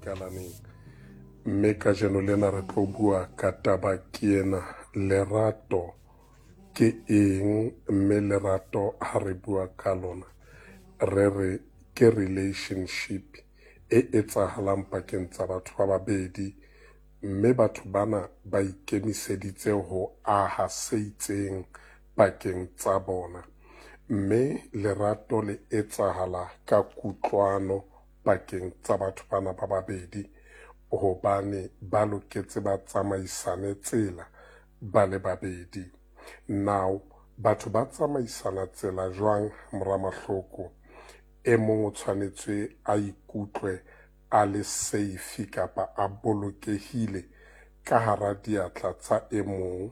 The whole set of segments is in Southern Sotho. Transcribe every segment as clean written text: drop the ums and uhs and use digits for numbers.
Kalaneng. Mme ka jeno lena re tlo bua ka taba ke ena, lerato ke eng, mme lerato ha re bua ka lona re re ke relationship e etsahalang pakeng tsa batho ba babedi, mme batho bana ba ikemiseditse ho aha se itseng pakeng tsa bona, mme lerato le etsahala ka kutlwano pakeng tsa batho bana ba babedi hobane ba loketse ba tsamaisane tsela ba le babedi. Now batho ba tsamaisana tsela jwang mora mahloko? E mong o tshwanetse a ikutlwe a le safe kapa a bolokehile ka hara diatla tsa e mong,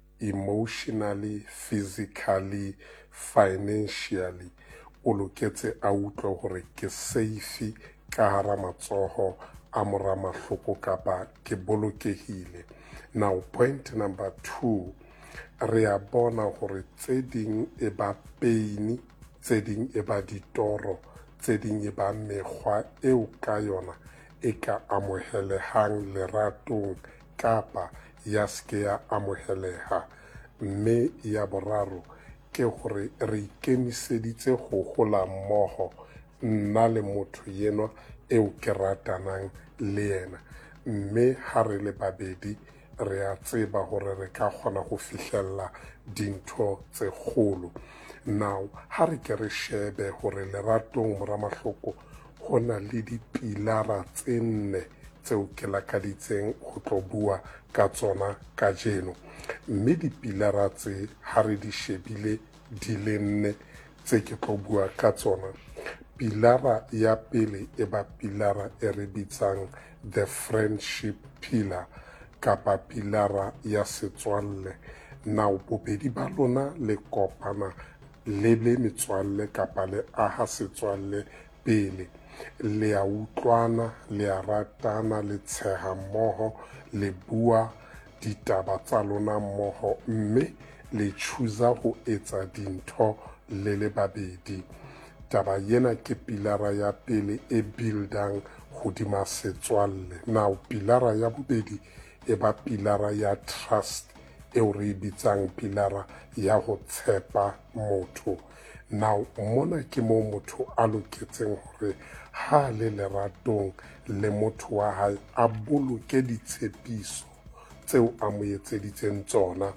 emotionally, physically, financially. O loketse a utlwe hore ke safe ka hara matsoho a mora mahloko kapa ke bolokehile. Now point number 2, re a bona hore tse ding e ba pain, tse ding e ba ditoro, tse ding e ba mekgwa eo ka yona e ka amohelehang leratong kapa ya ske ya amoheleha. Mme ya boraro ke hore re ikemiseditse ho hola mmoho nna le motho yenwa eo ke ratanang le yena, mme ha re le babedi re a tseba hore re ka kgona ho fihlella dintho tse kgolo. Now ha re ke re shebe hore leratong mora mahloko ho na le dipilara tse 4 tseo ke lakaditseng ho tlo bua ka tsona ka jeno, mme dipilara tse ha re di shebile di le 4 tse ke tlo bua ka tsona. Pilara ya pele e ba pilara e re bitsang the friendship pillar kapa pilara ya setswalle. Now bobedi ba lona le kopana le le metswalle kapa le aha setswalle pele, le a utlwana, le a ratana, le tsheha mmoho, le bua ditaba tsa lona mmoho, mme le choosa ho etsa dintho le le babedi. Taba yena ke pilara ya pele e buildang hodima setswalle. Now pilara ya bobedi e ba pilara ya trust eo re bitsang pilara ya ho tshepa motho. Now mona ke mo motho a loketseng hore ha le leratong le motho wa hae a boloke ditshepiso tseo a mo etseditseng tsona,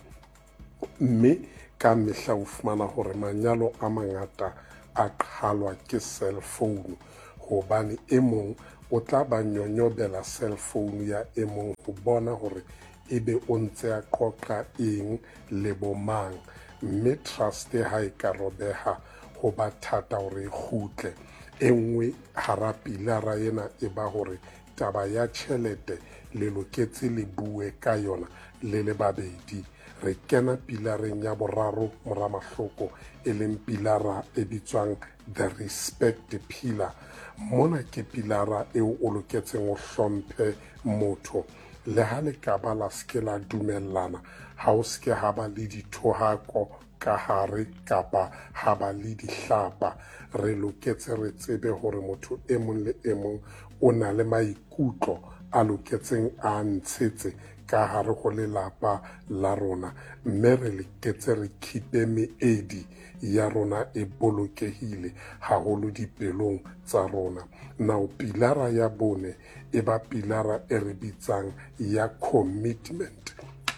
mme ka mehla o fumana hore manyalo a mangata a qhalwa ke cell phone hobane e mong o tla ba nyonyobela cell phone ya e mong ho bona hore ebe o ntse a qoqa eng le bomang, mme trust ha e ka robeha ho ba thata hore e kgutle. E nngwe hara pilara ena e ba hore taba ya tjhelete le loketse le bue ka yona le le babedi. Re kena pilareng ya boraro mora mahloko e leng pilara e bitswang the respect pillar. Mona ke pilara eo o loketseng o hlomphe motho, le ha le ka ba la ske la dumellana, ha o ske ha ba le dithohako ka hare kapa ha ba le dihlapa. Re loketse re tsebe hore motho e mong le e mong o na le maikutlo a loketseng a ntshetse ka hare ho lelapa la rona, mme re loketse re khipe meedi ya rona e bolokehile haholo dipelong tsa rona. Now pilara ya bone e ba pilara e re bitsang ya commitment.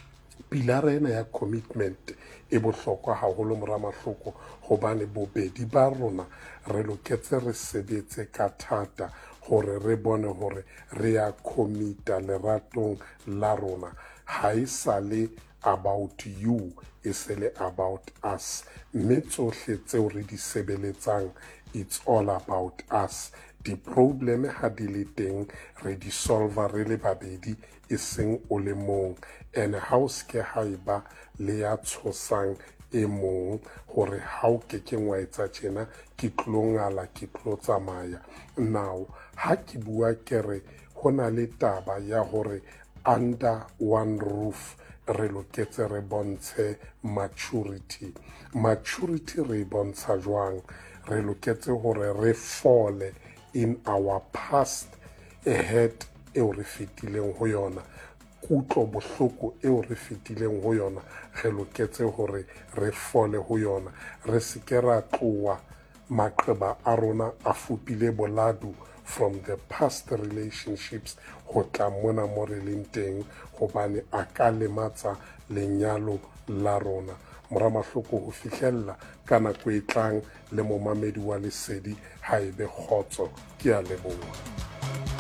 Pilara ena ya commitment e bohlokwa haholo mora mahloko hobane bobedi ba rona re loketse re sebetse ka thata hore re bone hore re a commita leratong la rona. Ha e sale about you, e se le about us, mme tsohle tseo re di sebeletsang it's all about us. Di-problem ha di le teng re di solva re le babedi e seng o le mong, and ha o ske ha eba le ya tshosang e mong hore ha o kekeng wa etsa tjena ke tlo ngala, ke tlo tsamaya. Now ha ke bua ke re ho na le taba ya hore under one roof re loketse re bontshe maturity. Maturity re bontsha jwang? Re loketse hore re fole in our past ahead eo re fetileng ho yona, kutlo bohloko eo re fetileng ho yona, re loketse hore re fole ho yona. Re seke ra tloha maqeba a rona a fupile boladu from the past relationships ho tla mona mo re leng teng, hobane a ka lematsa lenyalo la rona. Moramahloko ho fihlella ka nako e tlang le momamedi wa Lesedi, haebe kgotso, ke a leboha.